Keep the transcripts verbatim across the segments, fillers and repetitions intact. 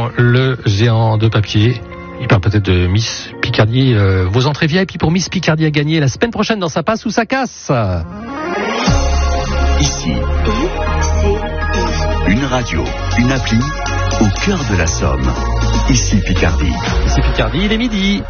sur le géant de papier. Il parle peut-être de Miss Picardie. Euh, vos entrées V I P pour Miss Picardie à gagner la semaine prochaine dans Ça passe ou ça casse. Ici, une radio, une appli au cœur de la Somme. Ici Picardie. Ici Picardie, il est midi.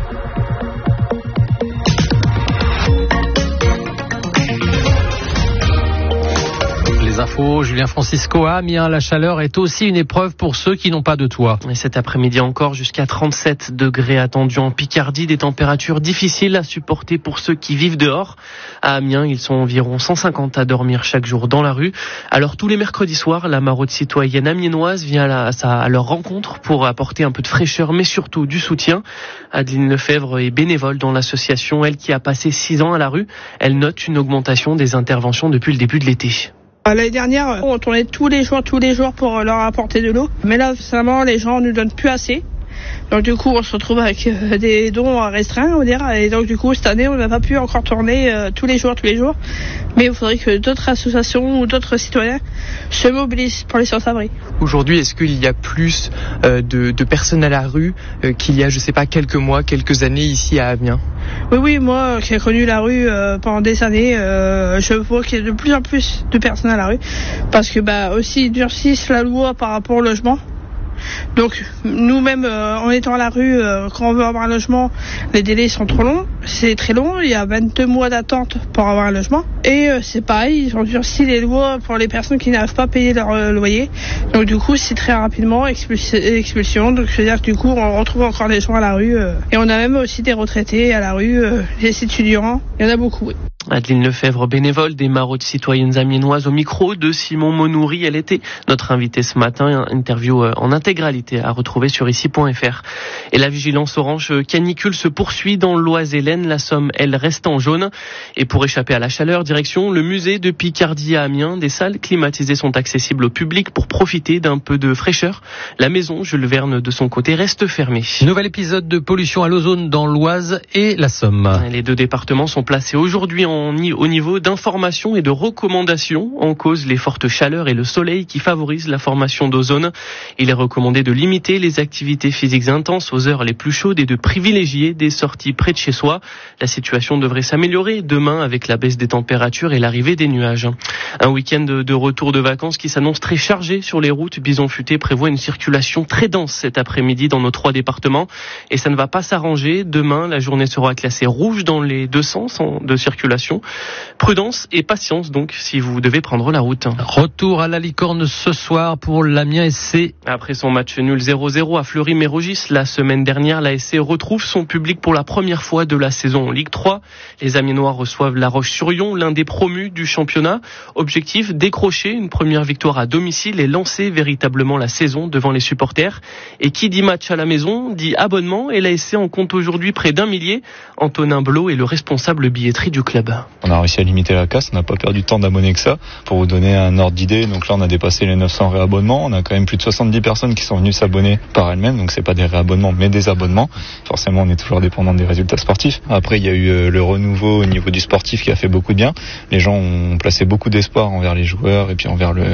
Les infos, Julien Francisco à Amiens. La chaleur est aussi une épreuve pour ceux qui n'ont pas de toit. Et cet après-midi encore, jusqu'à trente-sept degrés attendus en Picardie. Des températures difficiles à supporter pour ceux qui vivent dehors. À Amiens, ils sont environ cent cinquante à dormir chaque jour dans la rue. Alors tous les mercredis soirs, la maraude citoyenne amiénoise vient à, la, à, sa, à leur rencontre pour apporter un peu de fraîcheur, mais surtout du soutien. Adeline Lefebvre est bénévole dans l'association. Elle qui a passé six ans à la rue, elle note une augmentation des interventions depuis le début de l'été. L'année dernière, on tournait tous les jours, tous les jours pour leur apporter de l'eau. Mais là, finalement, les gens nous donnent plus assez. Donc du coup, on se retrouve avec euh, des dons restreints, on va dire. Et donc du coup, cette année, on n'a pas pu encore tourner euh, tous les jours, tous les jours. Mais il faudrait que d'autres associations ou d'autres citoyens se mobilisent pour les sans-abri. Aujourd'hui, est-ce qu'il y a plus euh, de, de personnes à la rue euh, qu'il y a, je sais pas, quelques mois, quelques années ici à Amiens? Oui, oui, moi qui ai connu la rue euh, pendant des années, euh, je vois qu'il y a de plus en plus de personnes à la rue. Parce que bah aussi, ils durcissent la loi par rapport au logement. Donc nous-mêmes, euh, en étant à la rue, euh, quand on veut avoir un logement, les délais sont trop longs. C'est très long, il y a vingt-deux mois d'attente pour avoir un logement. Et euh, c'est pareil, ils ont durci les lois pour les personnes qui n'arrivent pas à payer leur euh, loyer. Donc du coup, c'est très rapidement expulsion. expulsion. Donc c'est-à-dire que du coup, on retrouve encore des gens à la rue. Euh, et on a même aussi des retraités à la rue, euh, des étudiants. Il y en a beaucoup, oui. Adeline Lefebvre, bénévole des maraudes citoyennes amiénoises, au micro de Simon Monoury. Elle était notre invitée ce matin. Interview en intégralité à retrouver sur ici point f r. Et la vigilance orange canicule se poursuit dans l'Oise-et-Laine. La Somme, elle, reste en jaune. Et pour échapper à la chaleur, direction le musée de Picardie à Amiens. Des salles climatisées sont accessibles au public pour profiter d'un peu de fraîcheur. La maison Jules Verne, de son côté, reste fermée. Nouvel épisode de pollution à l'ozone dans l'Oise et la Somme. Les deux départements sont placés aujourd'hui en au niveau d'information et de recommandations. En cause, les fortes chaleurs et le soleil qui favorisent la formation d'ozone. Il est recommandé de limiter les activités physiques intenses aux heures les plus chaudes et de privilégier des sorties près de chez soi. La situation devrait s'améliorer demain avec la baisse des températures et l'arrivée des nuages. Un week-end de retour de vacances qui s'annonce très chargé sur les routes. Bison Futé prévoit une circulation très dense cet après-midi dans nos trois départements. Et ça ne va pas s'arranger. Demain, la journée sera classée rouge dans les deux sens de circulation. Prudence et patience donc si vous devez prendre la route. Retour à la licorne ce soir pour l'Amiens S C. Après son match nul zéro zéro à Fleury-Mérogis la semaine dernière, l'A S C retrouve son public pour la première fois de la saison en Ligue trois. Les Amiénois reçoivent La Roche-sur-Yon, l'un des promus du championnat. Objectif, décrocher une première victoire à domicile et lancer véritablement la saison devant les supporters. Et qui dit match à la maison dit abonnement, et l'A S C en compte aujourd'hui près d'un millier. Antonin Blot est le responsable billetterie du club. On a réussi à limiter la casse, on n'a pas perdu tant d'abonnés que ça. Pour vous donner un ordre d'idée, donc là on a dépassé les neuf cents réabonnements, on a quand même plus de soixante-dix personnes qui sont venues s'abonner par elles-mêmes, donc c'est pas des réabonnements mais des abonnements. Forcément on est toujours dépendant des résultats sportifs. Après il y a eu le renouveau au niveau du sportif qui a fait beaucoup de bien. Les gens ont placé beaucoup d'espoir envers les joueurs et puis envers le